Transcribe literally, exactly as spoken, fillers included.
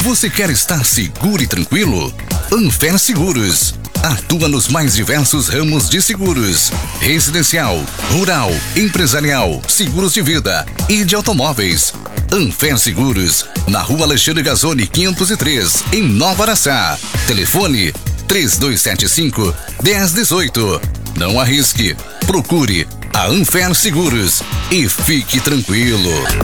Você quer estar seguro e tranquilo? Anfer Seguros atua nos mais diversos ramos de seguros: residencial, rural, empresarial, seguros de vida e de automóveis. Anfer Seguros, na Rua Alexandre Gazzoni quinhentos e três, em Nova Araçá. Telefone três dois sete cinco, um zero um oito. Não arrisque, procure a Anfer Seguros e fique tranquilo.